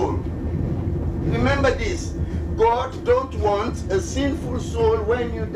soul. Remember this. God don't want a sinful soul when you